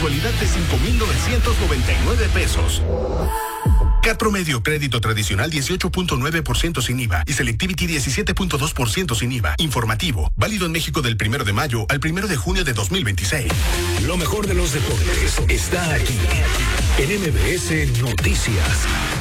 mensualidad de 5,999 pesos. CAT promedio crédito tradicional 18.9% sin IVA y Selectivity 17.2% sin IVA. Informativo, válido en México del 1 de mayo al 1 de junio de 2026. Lo mejor de los deportes está aquí en MBS Noticias.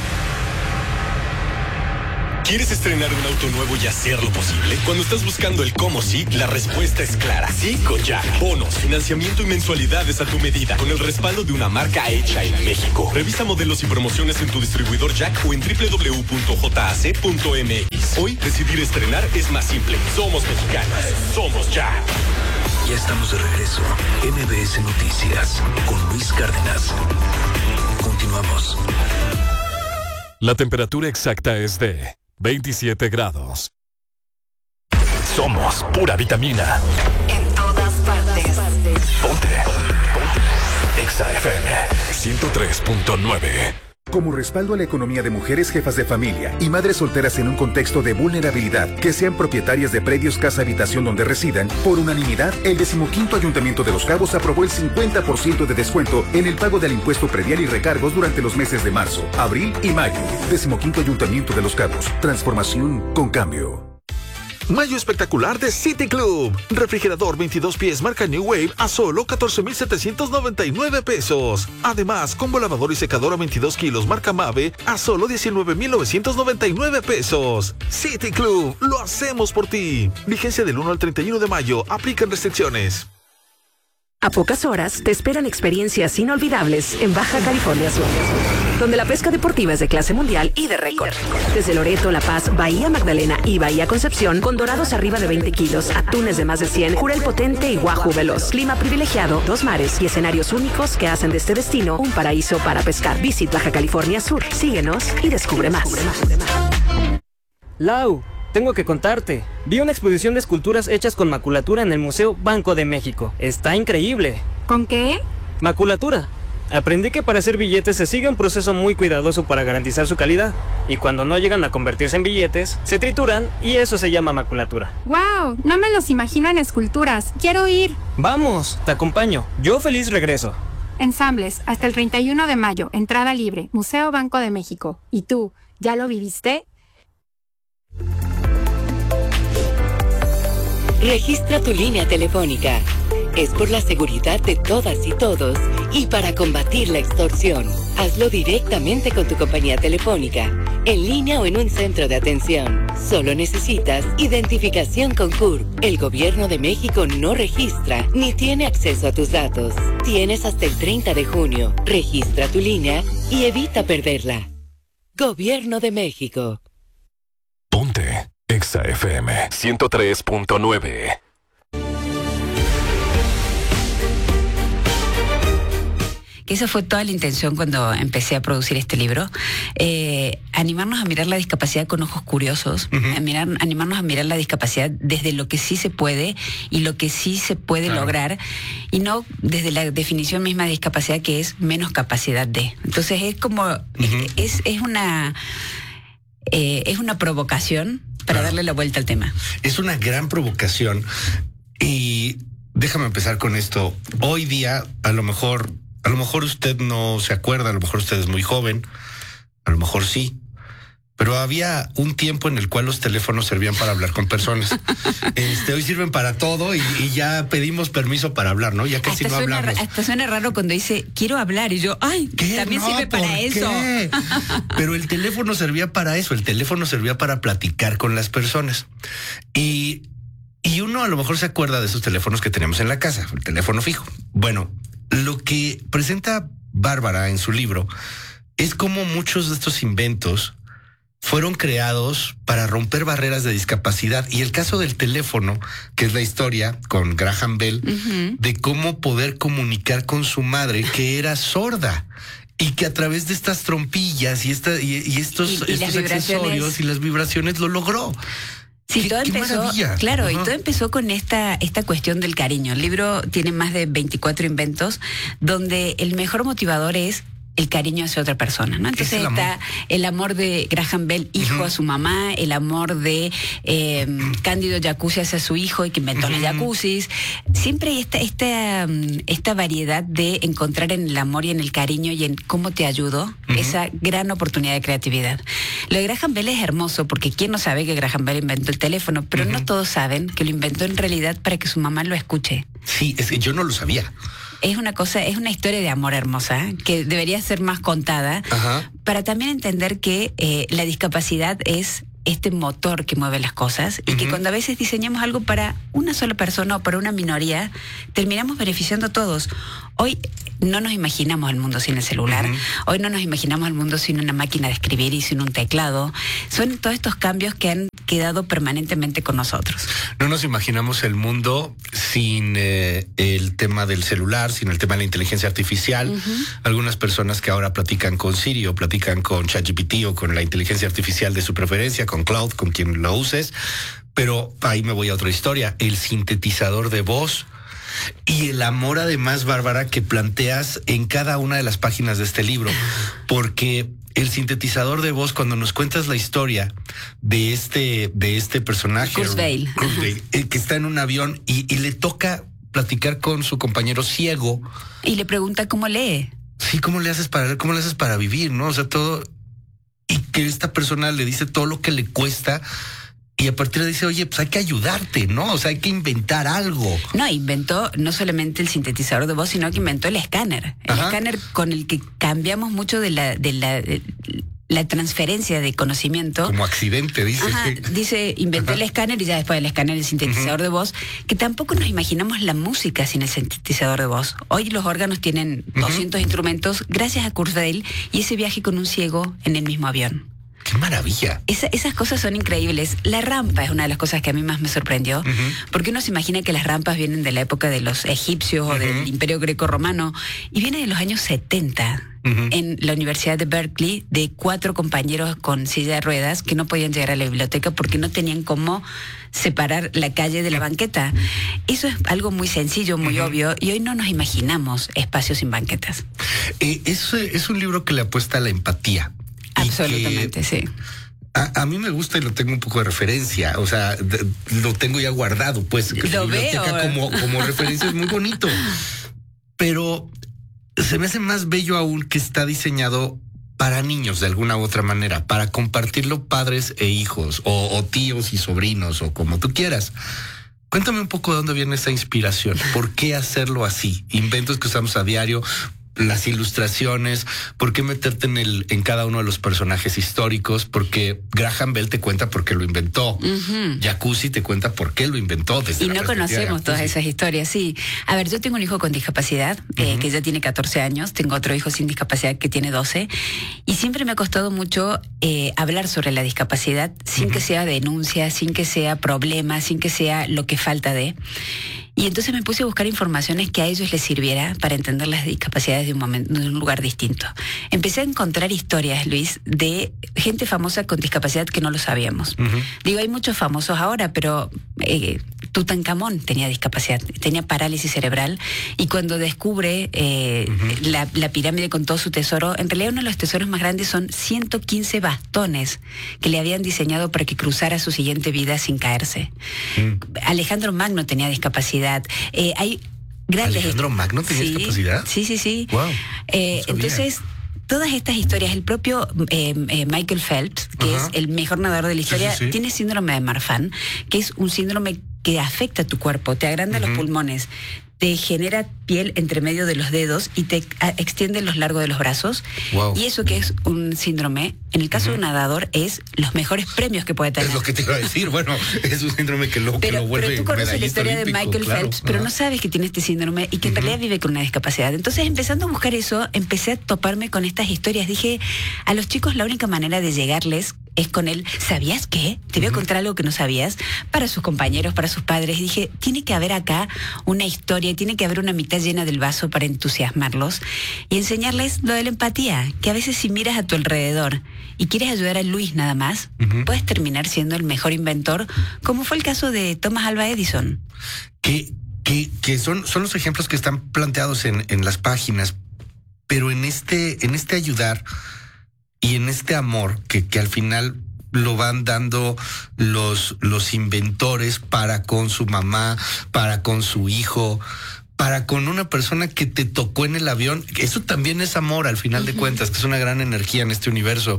¿Quieres estrenar un auto nuevo y hacerlo posible? Cuando estás buscando el cómo sí, la respuesta es clara. Sí con Jack. Bonos, financiamiento y mensualidades a tu medida, con el respaldo de una marca hecha en México. Revisa modelos y promociones en tu distribuidor Jack o en www.jac.mx. Hoy, decidir estrenar es más simple. Somos mexicanos. Somos Jack. Ya estamos de regreso. MBS Noticias con Luis Cárdenas. Continuamos. La temperatura exacta es de 27 grados. Somos pura vitamina. En todas partes. Ponte. Exa FM 103.9. Como respaldo a la economía de mujeres jefas de familia y madres solteras en un contexto de vulnerabilidad, que sean propietarias de predios casa-habitación donde residan, por unanimidad, el 15º Ayuntamiento de Los Cabos aprobó el 50% de descuento en el pago del impuesto predial y recargos durante los meses de marzo, abril y mayo. 15º Ayuntamiento de Los Cabos. Transformación con cambio. Mayo espectacular de City Club. Refrigerador 22 pies marca New Wave a solo 14,799 pesos. Además, combo lavador y secadora 22 kilos marca Mave a solo 19,999 pesos. City Club, lo hacemos por ti. Vigencia del 1 al 31 de mayo. Aplican restricciones. A pocas horas te esperan experiencias inolvidables en Baja California Sur, donde la pesca deportiva es de clase mundial y de récord. Desde Loreto, La Paz, Bahía Magdalena y Bahía Concepción, con dorados arriba de 20 kilos, atunes de más de 100, jurel potente y guajú veloz. Clima privilegiado, 2 mares y escenarios únicos que hacen de este destino un paraíso para pescar. Visit Baja California Sur. Síguenos y descubre más. Lau, tengo que contarte. Vi una exposición de esculturas hechas con maculatura en el Museo Banco de México. Está increíble. ¿Con qué? Maculatura. Aprendí que para hacer billetes se sigue un proceso muy cuidadoso para garantizar su calidad. Y cuando no llegan a convertirse en billetes, se trituran y eso se llama maculatura. ¡Wow! No me los imagino en esculturas. ¡Quiero ir! Vamos, te acompaño. Yo feliz regreso. Ensambles, hasta el 31 de mayo. Entrada libre. Museo Banco de México. ¿Y tú, ya lo viviste? Registra tu línea telefónica. Es por la seguridad de todas y todos y para combatir la extorsión. Hazlo directamente con tu compañía telefónica, en línea o en un centro de atención. Solo necesitas identificación con CURP. El Gobierno de México no registra ni tiene acceso a tus datos. Tienes hasta el 30 de junio. Registra tu línea y evita perderla. Gobierno de México. Ponte Exa FM 103.9. Que esa fue toda la intención cuando empecé a producir este libro, animarnos a mirar la discapacidad con ojos curiosos, animarnos a mirar la discapacidad desde lo que sí se puede y lo que sí se puede lograr, y no desde la definición misma de discapacidad, que es menos capacidad de. Entonces es como, es una provocación para darle la vuelta al tema. Es una gran provocación, y déjame empezar con esto. Hoy día, a lo mejor usted no se acuerda, a lo mejor usted es muy joven, a lo mejor sí, pero había un tiempo en el cual los teléfonos servían para hablar con personas. Hoy sirven para todo y ya pedimos permiso para hablar, ¿no? Ya casi no hablamos. Hasta suena raro cuando dice, quiero hablar, y yo, ¡ay! ¿Qué? También sirve para eso. Pero el teléfono servía para eso, el teléfono servía para platicar con las personas. Y uno a lo mejor se acuerda de esos teléfonos que teníamos en la casa, el teléfono fijo. Bueno, lo que presenta Bárbara en su libro es cómo muchos de estos inventos fueron creados para romper barreras de discapacidad. Y el caso del teléfono, que es la historia con Graham Bell, de cómo poder comunicar con su madre, que era sorda, y que a través de estas trompillas y estos accesorios y las vibraciones lo logró. Sí, todo empezó, claro, y todo empezó con esta cuestión del cariño. El libro tiene más de 24 inventos, donde el mejor motivador es el cariño hacia otra persona, ¿no? Entonces está el amor de Graham Bell, hijo a su mamá, el amor de Cándido Jacuzzi hacia su hijo y que inventó los jacuzzis. Siempre hay esta variedad de encontrar en el amor y en el cariño y en cómo te ayudo, esa gran oportunidad de creatividad. Lo de Graham Bell es hermoso porque quién no sabe que Graham Bell inventó el teléfono, pero no todos saben que lo inventó en realidad para que su mamá lo escuche. Sí, es que yo no lo sabía. Es una historia de amor hermosa que debería ser más contada para también entender que la discapacidad es este motor que mueve las cosas y que cuando a veces diseñamos algo para una sola persona o para una minoría, terminamos beneficiando a todos. Hoy no nos imaginamos el mundo sin el celular, hoy no nos imaginamos el mundo sin una máquina de escribir y sin un teclado. Son todos estos cambios que han quedado permanentemente con nosotros. No nos imaginamos el mundo sin el tema del celular, sin el tema de la inteligencia artificial. Algunas personas que ahora platican con Siri o platican con ChatGPT o con la inteligencia artificial de su preferencia, con Cloud, con quien lo uses. Pero ahí me voy a otra historia. El sintetizador de voz y el amor, además, Bárbara, que planteas en cada una de las páginas de este libro. Porque el sintetizador de voz, cuando nos cuentas la historia de este personaje, Kurzweil, que está en un avión y le toca platicar con su compañero ciego. Y le pregunta cómo lee. Sí, ¿cómo le haces para vivir, no? O sea, todo. Y que esta persona le dice todo lo que le cuesta. Y a partir de ahí dice, oye, pues hay que ayudarte, ¿no? O sea, hay que inventar algo. No, inventó no solamente el sintetizador de voz, sino que inventó el escáner. El escáner con el que cambiamos mucho de la transferencia de conocimiento. Como accidente, dice. Dice, inventó el escáner y ya después del escáner el sintetizador de voz, que tampoco nos imaginamos la música sin el sintetizador de voz. Hoy los órganos tienen 200 instrumentos gracias a Kurzweil y ese viaje con un ciego en el mismo avión. ¡Qué maravilla! Esas cosas son increíbles. La rampa es una de las cosas que a mí más me sorprendió, porque uno se imagina que las rampas vienen de la época de los egipcios o del Imperio Greco-Romano, y viene de los años 70. En la Universidad de Berkeley, de 4 compañeros con silla de ruedas que no podían llegar a la biblioteca porque no tenían cómo separar la calle de la banqueta. Eso es algo muy sencillo, muy obvio, y hoy no nos imaginamos espacios sin banquetas. Es un libro que le apuesta a la empatía. Absolutamente, sí. A mí me gusta y lo tengo un poco de referencia, o sea, lo tengo ya guardado, pues. Lo biblioteca veo. Como referencia es muy bonito. Pero se me hace más bello aún que está diseñado para niños de alguna u otra manera, para compartirlo padres e hijos, o tíos y sobrinos, o como tú quieras. Cuéntame un poco de dónde viene esa inspiración. ¿Por qué hacerlo así? Inventos que usamos a diario, las ilustraciones, ¿por qué meterte en cada uno de los personajes históricos? Porque Graham Bell te cuenta por qué lo inventó. Jacuzzi te cuenta por qué lo inventó. Y no conocemos todas esas historias, sí. A ver, yo tengo un hijo con discapacidad, que ya tiene 14 años, tengo otro hijo sin discapacidad que tiene 12, y siempre me ha costado mucho hablar sobre la discapacidad sin que sea denuncia, sin que sea problema, sin que sea lo que falta de... Y entonces me puse a buscar informaciones que a ellos les sirviera para entender las discapacidades de un lugar distinto. Empecé a encontrar historias, Luis, de gente famosa con discapacidad que no lo sabíamos. Digo, hay muchos famosos ahora, pero Tutankamón tenía discapacidad, tenía parálisis cerebral, y cuando descubre la pirámide con todo su tesoro, en realidad uno de los tesoros más grandes son 115 bastones que le habían diseñado para que cruzara su siguiente vida sin caerse. Alejandro Magno tenía discapacidad. Hay grandes... ¿Alejandro Magno tenía discapacidad? Sí. Wow, entonces, todas estas historias, el propio Michael Phelps, que es el mejor nadador de la historia, tiene síndrome de Marfan, que es un síndrome que afecta a tu cuerpo, te agranda los pulmones, te genera piel entre medio de los dedos y te extiende los largos de los brazos. Y eso, que es un síndrome, en el caso de un nadador, es los mejores premios que puede tener. Es lo que te iba a decir. Bueno, es un síndrome que lo vuelve. Pero tú conoces la historia de Michael Phelps, pero no sabes que tiene este síndrome y que en realidad vive con una discapacidad. Entonces, empezando a buscar eso, empecé a toparme con estas historias. Dije, a los chicos la única manera de llegarles es con él. ¿Sabías qué? Te voy a contar algo que no sabías, para sus compañeros, para sus padres. Dije, tiene que haber acá una historia, tiene que haber una mitad llena del vaso para entusiasmarlos y enseñarles lo de la empatía, que a veces si miras a tu alrededor y quieres ayudar a Luis nada más, puedes terminar siendo el mejor inventor, como fue el caso de Thomas Alva Edison. Que son los ejemplos que están planteados en las páginas. pero en este ayudar y en este amor que al final lo van dando los inventores para con su mamá, para con su hijo, para con una persona que te tocó en el avión. Eso también es amor, al final de cuentas, que es una gran energía en este universo.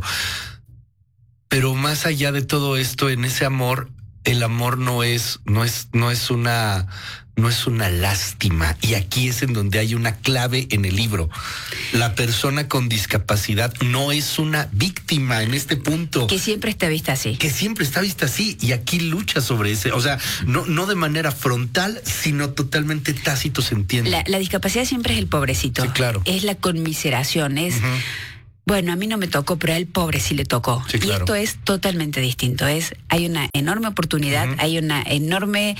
Pero más allá de todo esto, en ese amor, el amor no es una lástima. Y aquí es en donde hay una clave en el libro. La persona con discapacidad no es una víctima en este punto. Que siempre está vista así. Y aquí lucha sobre ese, o sea, no de manera frontal, sino totalmente tácito, se entiende. La discapacidad siempre es el pobrecito. Sí, claro. Es la conmiseración, es... Bueno, a mí no me tocó, pero a él pobre sí le tocó. Sí, claro. Y esto es totalmente distinto. Hay una enorme oportunidad, hay una enorme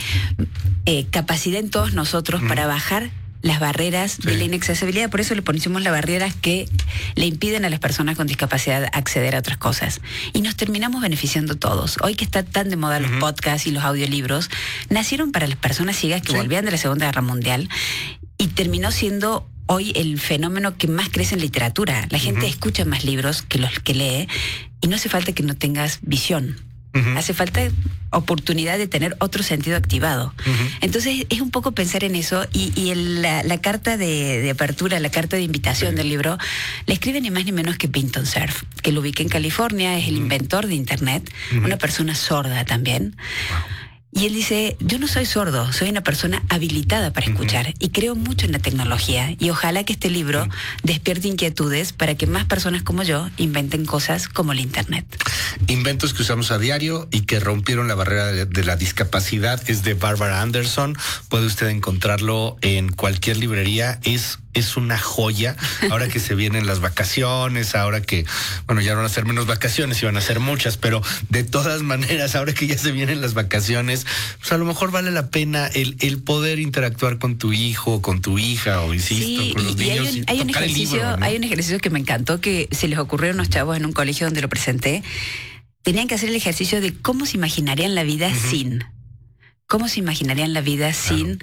capacidad en todos nosotros para bajar las barreras de la inaccesibilidad. Por eso le ponemos las barreras que le impiden a las personas con discapacidad acceder a otras cosas. Y nos terminamos beneficiando todos. Hoy que está tan de moda los podcasts y los audiolibros, nacieron para las personas ciegas que volvían de la Segunda Guerra Mundial y terminó siendo hoy el fenómeno que más crece en literatura. La gente escucha más libros que los que lee y no hace falta que no tengas visión. Hace falta oportunidad de tener otro sentido activado. Entonces es un poco pensar en eso y la carta de apertura, la carta de invitación del libro, la escribe ni más ni menos que Vinton Cerf, que lo ubiqué en California, es el inventor de Internet, una persona sorda también. Y él dice, yo no soy sordo, soy una persona habilitada para escuchar y creo mucho en la tecnología y ojalá que este libro despierte inquietudes para que más personas como yo inventen cosas como el Internet. Inventos que usamos a diario y que rompieron la barrera de la discapacidad. Es de Barbara Anderson. Puede usted encontrarlo en cualquier librería. Es una joya. Ahora que se vienen las vacaciones, ahora que, bueno, ya van a ser menos vacaciones y van a ser muchas, pero de todas maneras, ahora que ya se vienen las vacaciones, pues a lo mejor vale la pena el poder interactuar con tu hijo, con tu hija, o insisto, con los niños. Hay un ejercicio que me encantó, que se les ocurrió a unos chavos en un colegio donde lo presenté. Tenían que hacer el ejercicio de cómo se imaginarían la vida sin... ¿Cómo se imaginarían la vida sin...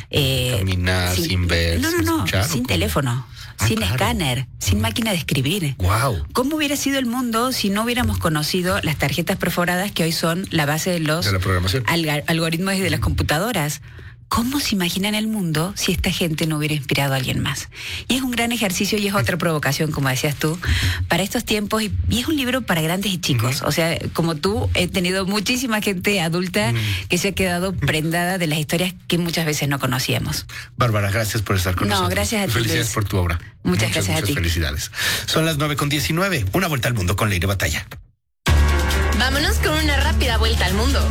caminar, sin ver, sin escuchar, sin teléfono, sin escáner, sin máquina de escribir. Wow. ¿Cómo hubiera sido el mundo si no hubiéramos conocido las tarjetas perforadas que hoy son la base de los de la programación, algoritmos y de las computadoras? ¿Cómo se imaginan el mundo si esta gente no hubiera inspirado a alguien más? Y es un gran ejercicio y es otra provocación, como decías tú, para estos tiempos. Y es un libro para grandes y chicos. O sea, como tú, he tenido muchísima gente adulta que se ha quedado prendada de las historias que muchas veces no conocíamos. Bárbara, gracias por estar con nosotros. No, gracias a ti, felicidades Luis, por tu obra. Muchas gracias a ti. Felicidades. Son las 9:19. Una vuelta al mundo con Leire Batalla. Vámonos con una rápida vuelta al mundo.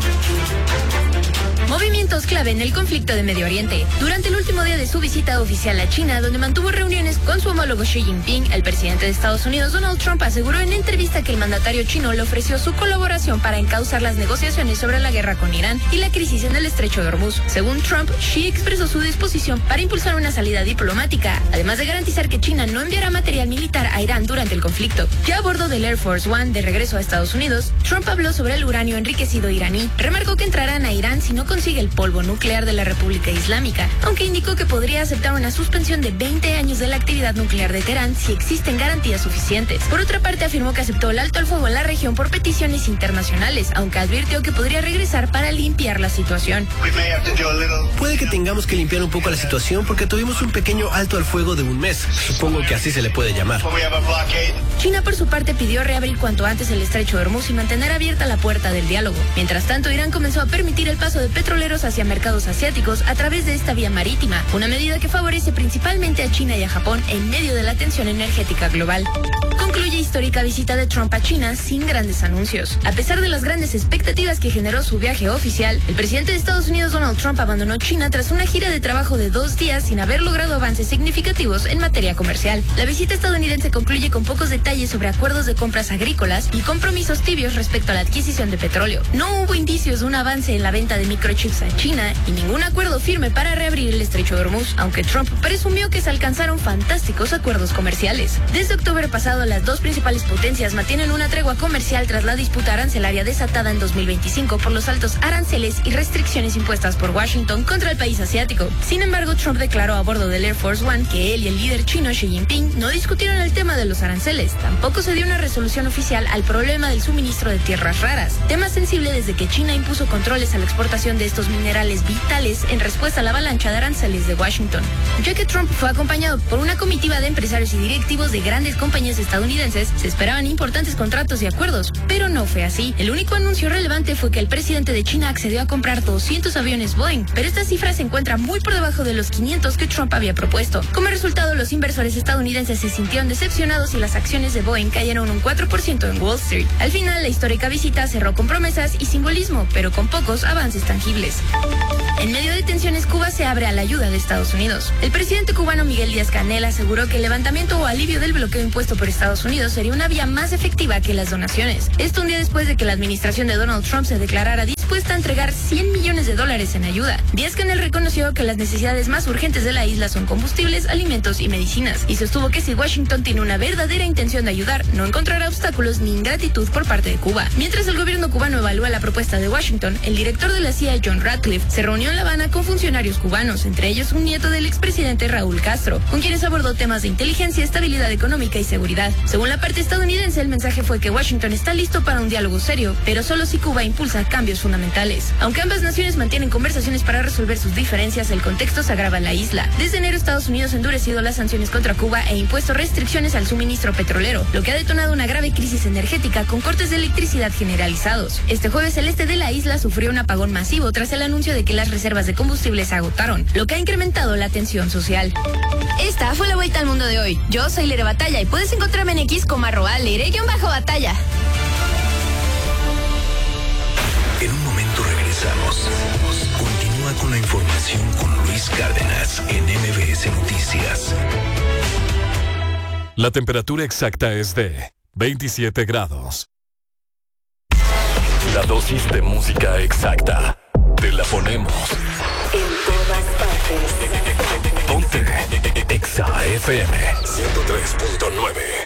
Movimientos clave en el conflicto de Medio Oriente. Durante el último día de su visita oficial a China, donde mantuvo reuniones con su homólogo Xi Jinping, el presidente de Estados Unidos, Donald Trump, aseguró en entrevista que el mandatario chino le ofreció su colaboración para encauzar las negociaciones sobre la guerra con Irán y la crisis en el estrecho de Hormuz. Según Trump, Xi expresó su disposición para impulsar una salida diplomática, además de garantizar que China no enviará material militar a Irán durante el conflicto. Ya a bordo del Air Force One de regreso a Estados Unidos, Trump habló sobre el uranio enriquecido iraní. Remarcó que entrarán a Irán si no consigue el polvo nuclear de la República Islámica, aunque indicó que podría aceptar una suspensión de 20 años de la actividad nuclear de Teherán si existen garantías suficientes. Por otra parte, afirmó que aceptó el alto al fuego en la región por peticiones internacionales, aunque advirtió que podría regresar para limpiar la situación. Puede que tengamos que limpiar un poco la situación porque tuvimos un pequeño alto al fuego de un mes. Supongo que así se le puede llamar. China, por su parte, pidió reabrir cuanto antes el estrecho de Hormuz y mantener abierta la puerta del diálogo. Mientras tanto, Irán comenzó a permitir el paso de petroleros hacia mercados asiáticos a través de esta vía marítima, una medida que favorece principalmente a China y a Japón en medio de la tensión energética global. Concluye histórica visita de Trump a China sin grandes anuncios. A pesar de las grandes expectativas que generó su viaje oficial, el presidente de Estados Unidos, Donald Trump, abandonó China tras una gira de trabajo de 2 días sin haber logrado avances significativos en materia comercial. La visita estadounidense concluye con pocos detalles sobre acuerdos de compras agrícolas y compromisos tibios respecto a la adquisición de petróleo. No hubo indicios de un avance en la venta de microchips chips a China y ningún acuerdo firme para reabrir el estrecho de Hormuz, aunque Trump presumió que se alcanzaron fantásticos acuerdos comerciales. Desde octubre pasado, las dos principales potencias mantienen una tregua comercial tras la disputa arancelaria desatada en 2025 por los altos aranceles y restricciones impuestas por Washington contra el país asiático. Sin embargo, Trump declaró a bordo del Air Force One que él y el líder chino Xi Jinping no discutieron el tema de los aranceles. Tampoco se dio una resolución oficial al problema del suministro de tierras raras, tema sensible desde que China impuso controles a la exportación de estos minerales vitales en respuesta a la avalancha de aranceles de Washington. Ya que Trump fue acompañado por una comitiva de empresarios y directivos de grandes compañías estadounidenses, se esperaban importantes contratos y acuerdos, pero no fue así. El único anuncio relevante fue que el presidente de China accedió a comprar 200 aviones Boeing, pero esta cifra se encuentra muy por debajo de los 500 que Trump había propuesto. Como resultado, los inversores estadounidenses se sintieron decepcionados y las acciones de Boeing cayeron un 4% en Wall Street. Al final, la histórica visita cerró con promesas y simbolismo, pero con pocos avances tangibles. En medio de tensiones, Cuba se abre a la ayuda de Estados Unidos. El presidente cubano Miguel Díaz-Canel aseguró que el levantamiento o alivio del bloqueo impuesto por Estados Unidos sería una vía más efectiva que las donaciones. Esto un día después de que la administración de Donald Trump se declarara dispuesta a entregar $100 millones en ayuda. Díaz-Canel reconoció que las necesidades más urgentes de la isla son combustibles, alimentos y medicinas, y sostuvo que si Washington tiene una verdadera intención de ayudar, no encontrará obstáculos ni ingratitud por parte de Cuba. Mientras el gobierno cubano evalúa la propuesta de Washington, el director de la CIA, John Ratcliffe, se reunió en La Habana con funcionarios cubanos, entre ellos un nieto del expresidente Raúl Castro, con quienes abordó temas de inteligencia, estabilidad económica y seguridad. Según la parte estadounidense, el mensaje fue que Washington está listo para un diálogo serio, pero solo si Cuba impulsa cambios fundamentales. Aunque ambas naciones mantienen conversaciones para resolver sus diferencias, el contexto se agrava en la isla. Desde enero, Estados Unidos ha endurecido las sanciones contra Cuba e impuesto restricciones al suministro petrolero, lo que ha detonado una grave crisis energética con cortes de electricidad generalizados. Este jueves, el este de la isla sufrió un apagón masivo tras el anuncio de que las reservas de combustible se agotaron, lo que ha incrementado la tensión social. Esta fue la vuelta al mundo de hoy. Yo soy Leire Batalla y puedes encontrarme en X como @Leire_Batalla. En un momento regresamos. Continúa con la información con Luis Cárdenas en MBS Noticias. La temperatura exacta es de 27 grados. La dosis de música exacta. Te la ponemos. En todas partes. Ponte Exa FM 103.9.